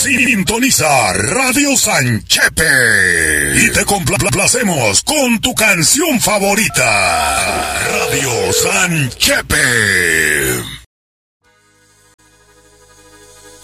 Sintoniza Radio Sanchepe y te complacemos con tu canción favorita. Radio Sanchepe.